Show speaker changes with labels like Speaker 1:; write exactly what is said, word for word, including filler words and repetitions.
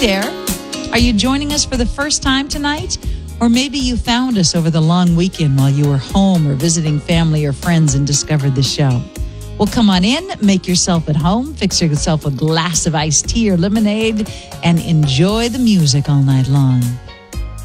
Speaker 1: there. Are you joining us for the first time tonight? Or maybe you found us over the long weekend while you were home or visiting family or friends and discovered the show. Well, come on in, make yourself at home, fix yourself a glass of iced tea or lemonade, and enjoy the music all night long.